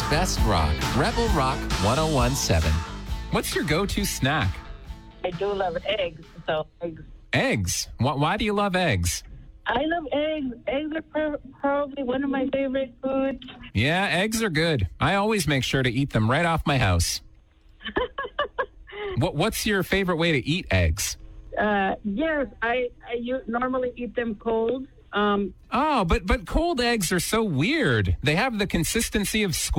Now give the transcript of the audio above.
best rock. Rebel Rock 1017. What's your go-to snack? I do love eggs, so eggs. Eggs. Why do you love eggs? I love eggs. Eggs are probably one of my favorite foods. Yeah, eggs are good. I always make sure to eat them right off my house. What's your favorite way to eat eggs? Yes, I normally eat them cold. But cold eggs are so weird. They have the consistency of